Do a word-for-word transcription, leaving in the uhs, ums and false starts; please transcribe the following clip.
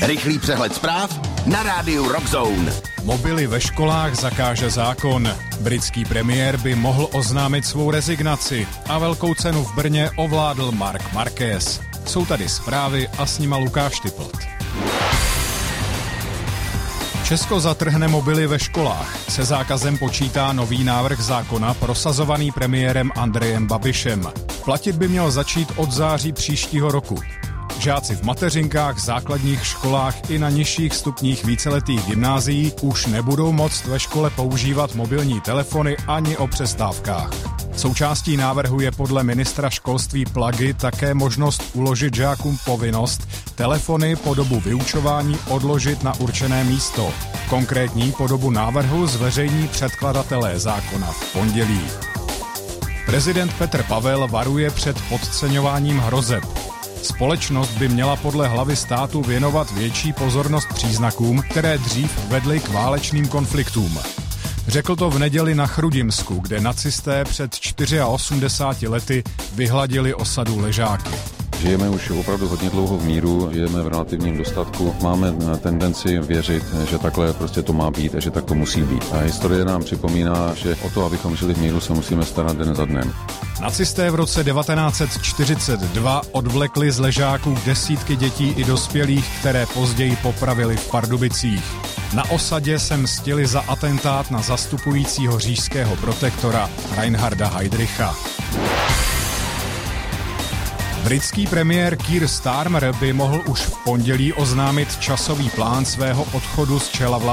Rychlý přehled zpráv na rádiu Rockzone. Mobily ve školách zakáže zákon. Britský premiér by mohl oznámit svou rezignaci a velkou cenu v Brně ovládl Marc Marquez. Jsou tady zprávy a s nima Lukáš Typlt. Česko zatrhne mobily ve školách. Se zákazem počítá nový návrh zákona prosazovaný premiérem Andrejem Babišem. Platit by měl začít od září příštího roku. Žáci v mateřinkách, základních školách i na nižších stupních víceletých gymnázií už nebudou moct ve škole používat mobilní telefony ani o přestávkách. Součástí návrhu je podle ministra školství Plagy také možnost uložit žákům povinnost telefony po dobu vyučování odložit na určené místo. Konkrétní podobu návrhu zveřejní předkladatelé zákona v pondělí. Prezident Petr Pavel varuje před podceňováním hrozeb. Společnost by měla podle hlavy státu věnovat větší pozornost příznakům, které dřív vedly k válečným konfliktům. Řekl to v neděli na Chrudimsku, kde nacisté před osmdesáti čtyřmi lety vyhladili osadu Ležáky. Žijeme už opravdu hodně dlouho v míru, žijeme v relativním dostatku. Máme tendenci věřit, že takhle prostě to má být a že tak to musí být. A historie nám připomíná, že o to, abychom žili v míru, se musíme starat den za dnem. Nacisté v roce devatenáct set čtyřicet dva odvlekli z Ležáků desítky dětí i dospělých, které později popravili v Pardubicích. Na osadě se mstili za atentát na zastupujícího říšského protektora Reinharda Heydricha. Britský premiér Keir Starmer by mohl už v pondělí oznámit časový plán svého odchodu z čela vlády.